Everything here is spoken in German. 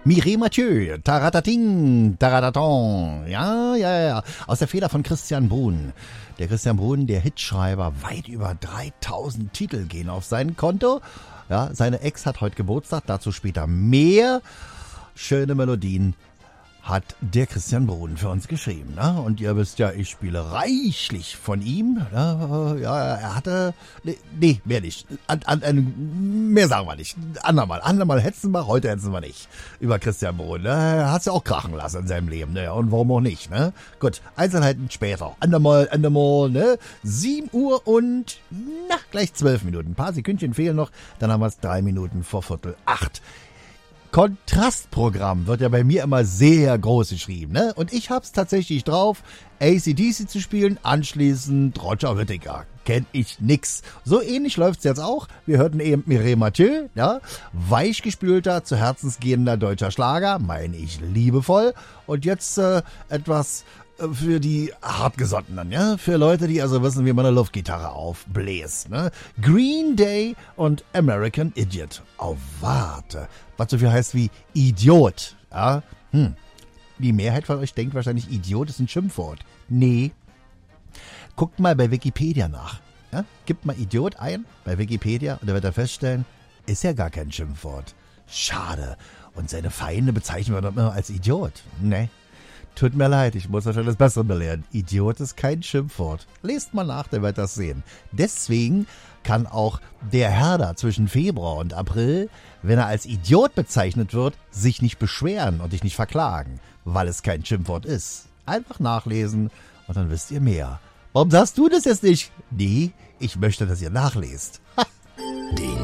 Mireille Mathieu, Taratating, Tarataton. Ja. Aus der Feder von Christian Bruhn. Der Christian Bruhn, der Hitschreiber, weit über 3000 Titel gehen auf sein Konto. Ja, seine Ex hat heute Geburtstag, dazu später mehr. Schöne Melodien hat der Christian Bruhn für uns geschrieben. Ne? Und ihr wisst ja, ich spiele reichlich von ihm. Ja, er hatte... Nee, mehr nicht. Mehr sagen wir nicht. Andermal hetzen wir, heute hetzen wir nicht. Über Christian Bruhn. Ne? Er hat es ja auch krachen lassen in seinem Leben. Ne? Und warum auch nicht. Ne? Gut, Einzelheiten später. Andermal, ne? 7 Uhr und gleich 12 Minuten. Ein paar Sekündchen fehlen noch. Dann haben wir es 3 Minuten vor 7:45. Kontrastprogramm wird ja bei mir immer sehr groß geschrieben, ne? Und ich hab's tatsächlich drauf, AC/DC zu spielen, anschließend Roger Whittaker. Kenn ich nix. So ähnlich läuft's jetzt auch. Wir hörten eben Mireille Mathieu, ja? Weichgespülter, zu herzensgehender deutscher Schlager, meine ich liebevoll. Und jetzt etwas für die Hartgesottenen, ja? Für Leute, die also wissen, wie man eine Luftgitarre aufbläst, ne? Green Day und American Idiot. Oh, warte. Was so viel heißt wie Idiot, ja? Die Mehrheit von euch denkt wahrscheinlich, Idiot ist ein Schimpfwort. Nee. Guckt mal bei Wikipedia nach. Ja? Gibt mal Idiot ein bei Wikipedia und da wird er feststellen, ist ja gar kein Schimpfwort. Schade. Und seine Feinde bezeichnen wir doch immer als Idiot. Nee. Tut mir leid, ich muss euch das Bessere belehren. Idiot ist kein Schimpfwort. Lest mal nach, der wird das sehen. Deswegen kann auch der Herr da zwischen Februar und April, wenn er als Idiot bezeichnet wird, sich nicht beschweren und dich nicht verklagen, weil es kein Schimpfwort ist. Einfach nachlesen und dann wisst ihr mehr. Warum sagst du das jetzt nicht? Nee, ich möchte, dass ihr nachlest.